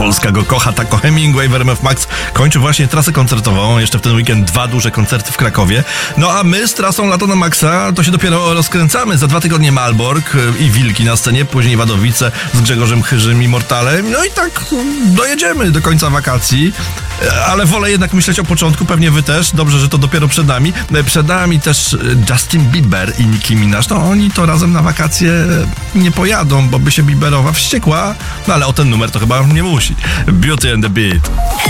Polska go kocha, tako Hemingway w RMF Max kończy właśnie trasę koncertową, jeszcze w ten weekend 2 duże koncerty w Krakowie. No a my z trasą Lato na Maxa to się dopiero rozkręcamy. Za 2 tygodnie Malbork i Wilki na scenie, później Wadowice z Grzegorzem Chyżym i Mortalem. No i tak dojedziemy do końca wakacji, ale wolę jednak myśleć o początku, pewnie wy też. Dobrze, że to dopiero przed nami. Przed nami też Justin Bieber i Nicki Minaj. No oni to razem na wakacje nie pojadą, bo by się Bieberowa wściekła. No ale o ten numer to chyba nie musi. Beauty and the Beat.